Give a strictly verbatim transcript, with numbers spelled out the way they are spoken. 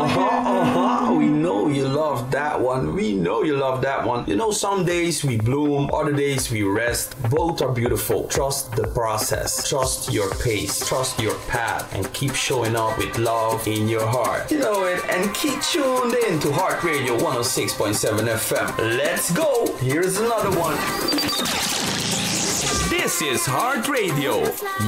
Uh-huh, uh-huh. We know you love that one. We know you love that one. You know, some days we bloom, other days we rest. Both are beautiful. Trust the process. Trust your pace. Trust your path. And keep showing up with love in your heart. You know it. And keep tuned in to Heart Radio one oh six point seven F M. Let's go. Here's another one. This is Heart Radio.